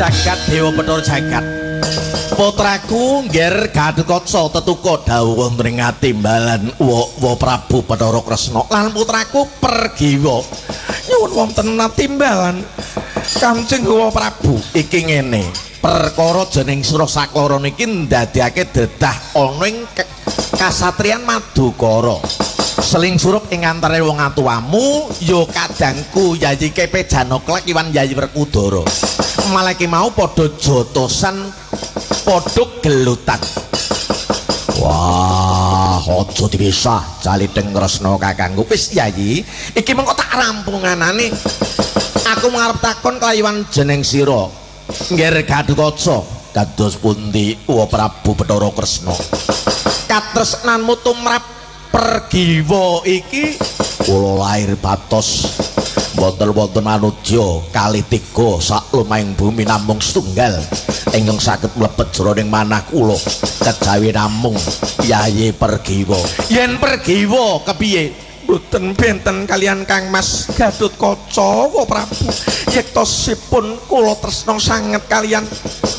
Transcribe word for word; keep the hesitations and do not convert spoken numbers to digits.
Jagat Dewa Bathara Jagat. Putraku ngger Gatotkaca tetuka dawuh ning timbalan Wa Prabu Bathara Kresna lan putraku Pergiwa nyuwun wonten timbalan Kanjeng Wa Prabu iki ngene perkara jeneng sira sakloro niki ndadekake dedah ana ing kasatriyan Madukara seling surup ing antare wong atuwamu ya kadangku Yayi Kepe Janoklek iwan Yayi Werkudara malaki mau padha jotosan padha gelutan. Wah, aja dipisah Caliteng Kresna kakangku. Wis Yayi, iki mengko tak rampunganane. Aku ngarep takon kelawan jeneng sira. Ngger Gatotkaca kados pundi Wa Prabu Bathara Kresna. Katresnanmu tumrap Pergiwa iki kula lahir batos boten-boten manudya kali tiga sak lumahing bumi namung setunggal ingkang saged mlebet jroning manah kula kejawi namung Yayi Pergiwa. Yen Pergiwa kepiye? Boten benten kalian Kang Mas Gatotkaca Wa Prabu. Yektosipun kula tresna sanget kalian